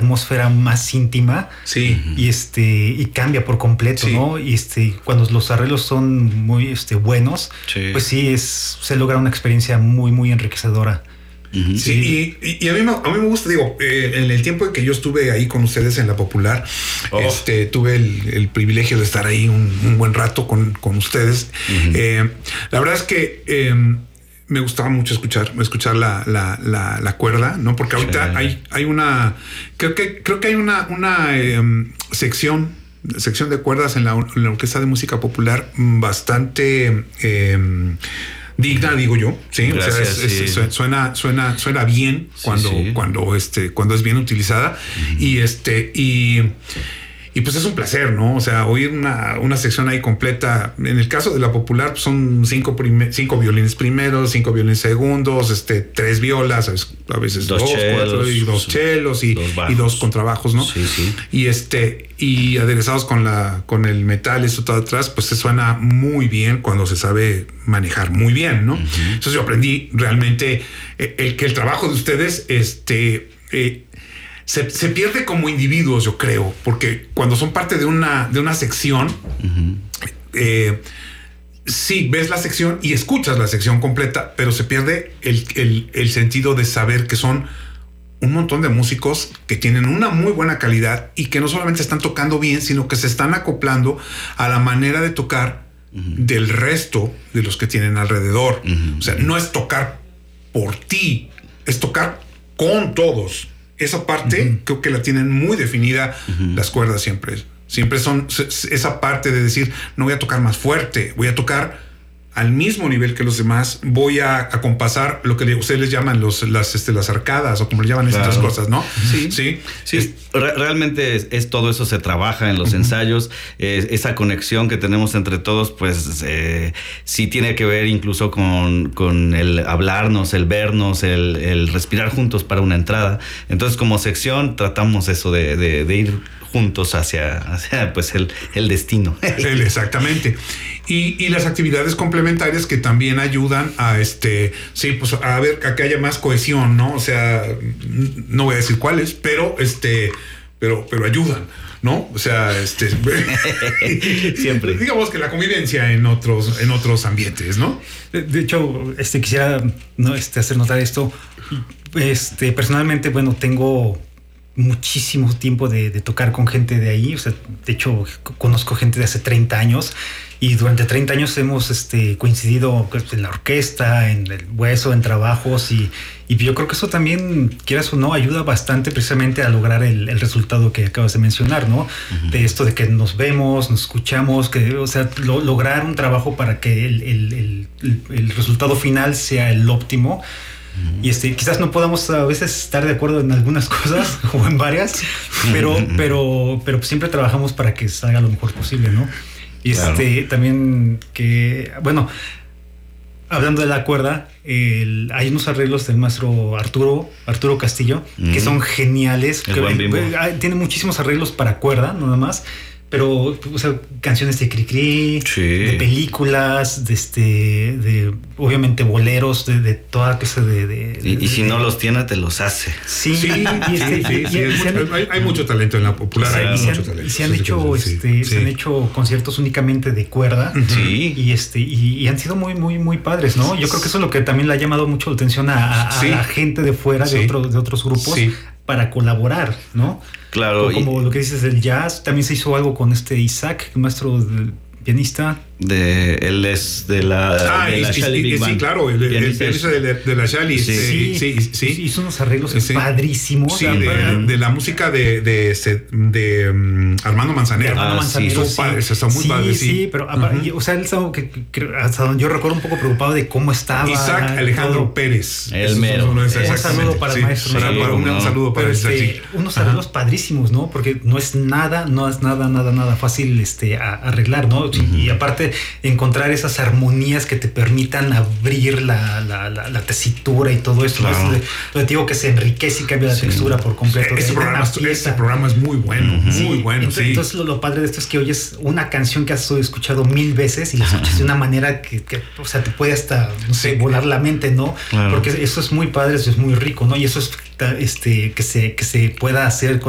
atmósfera más íntima. Sí. Y cambia por completo, Sí. ¿no? Y cuando los arreglos son muy buenos, Sí. pues sí, se logra una experiencia muy, muy enriquecedora. Uh-huh. Sí, y a mí me gusta, digo, en el tiempo en que yo estuve ahí con ustedes en La Popular, tuve el privilegio de estar ahí un buen rato con ustedes. Uh-huh. La verdad es que me gustaba mucho escuchar la cuerda, ¿no? Porque ahorita hay una, creo que hay una sección de cuerdas en la Orquesta de Música Popular bastante digna, digo yo, sí. Gracias, o sea, suena bien cuando es bien utilizada. Uh-huh. Y pues es un placer, ¿no? O sea, oír una sección ahí completa. En el caso de La Popular, pues son 5 violines primeros, 5 violines segundos, 3 violas, a veces 2, 4 y 2 chelos y 2 contrabajos, ¿no? Sí, sí. Y aderezados con el metal, eso todo atrás, pues se suena muy bien cuando se sabe manejar muy bien, ¿no? Uh-huh. Entonces yo aprendí realmente que el trabajo de ustedes, se pierde como individuos, yo creo, porque cuando son parte de una sección, uh-huh. Sí, ves la sección y escuchas la sección completa, pero se pierde el sentido de saber que son un montón de músicos que tienen una muy buena calidad y que no solamente están tocando bien, sino que se están acoplando a la manera de tocar uh-huh. del resto de los que tienen alrededor. Uh-huh. O sea, no es tocar por ti, es tocar con todos. Esa parte uh-huh. creo que la tienen muy definida uh-huh. las cuerdas siempre. Siempre son esa parte de decir, no voy a tocar más fuerte, voy a tocar al mismo nivel que los demás, voy a compasar lo que ustedes les llaman las arcadas o como le llaman estas cosas, ¿no? Sí. Realmente es todo eso se trabaja en los uh-huh. ensayos, esa conexión que tenemos entre todos, pues sí tiene que ver incluso con el hablarnos, el vernos, el respirar juntos para una entrada. Entonces, como sección tratamos eso de ir juntos hacia pues el destino. Exactamente. Y las actividades complementarias que también ayudan a pues a ver a que haya más cohesión, ¿no? O sea, no voy a decir cuáles, pero ayudan, ¿no? O sea, siempre. Digamos que la convivencia en otros ambientes, ¿no? De hecho, quisiera hacer notar esto. Personalmente, bueno, tengo muchísimo tiempo de tocar con gente de ahí. O sea, de hecho, conozco gente de hace 30 años y durante 30 años hemos coincidido en la orquesta, en el hueso, en trabajos y yo creo que eso también, quieras o no, ayuda bastante precisamente a lograr el resultado que acabas de mencionar, ¿no? Uh-huh. De esto de que nos vemos, nos escuchamos, lograr un trabajo para que el resultado final sea el óptimo. Y quizás no podamos a veces estar de acuerdo en algunas cosas o en varias, pero siempre trabajamos para que salga lo mejor posible, ¿no? Y claro. También que, bueno, hablando de la cuerda, hay unos arreglos del maestro Arturo Castillo que son geniales. Tiene muchísimos arreglos para cuerda, nada más. Pero, o sea, canciones de Cricri, sí. de películas, de obviamente boleros, de toda clase y si no los tiene, te los hace. Sí, hay mucho talento en La Popular. Se han hecho conciertos únicamente de cuerda. Sí. Y han sido muy, muy, muy padres, ¿no? Yo creo que eso es lo que también le ha llamado mucho la atención a la gente de fuera, de otros grupos, para colaborar, ¿no? Claro. Como lo que dices del jazz, también se hizo algo con Isaac, el maestro pianista. Él es de la Shally Big Band. Sí, claro, el pianista de la Shally. Sí. Hizo unos arreglos padrísimos. Sí, de la música de Armando Manzanero. Manzanero, son padres, están muy padres. Sí, pero o sea, él es algo que hasta donde yo recuerdo un poco preocupado de cómo estaba. Isaac Alejandro Pérez. El mero. Un saludo para el maestro. Un saludo para Isaac. Unos arreglos padrísimos, ¿no? Porque no es nada fácil arreglar, ¿no? Y aparte encontrar esas armonías que te permitan abrir la tesitura y todo esto. Claro. Lo digo que se enriquece y cambia la textura por completo. Este programa es muy bueno, muy bueno. Entonces lo padre de esto es que oyes una canción que has escuchado 1000 veces y la escuchas de una manera que o sea, te puede hasta, no sé, volar la mente, ¿no? Claro. Porque eso es muy padre, eso es muy rico, ¿no? Y eso es que se pueda hacer con